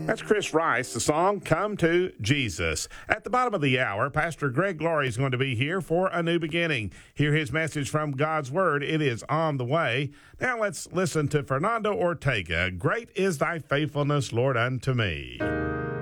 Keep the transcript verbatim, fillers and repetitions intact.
That's Chris Rice, the song Come to Jesus. At the bottom of the hour, Pastor Greg Laurie is going to be here for a new beginning. Hear his message from God's Word. It is on the way. Now let's listen to Fernando Ortega. Great is thy faithfulness, Lord, unto me.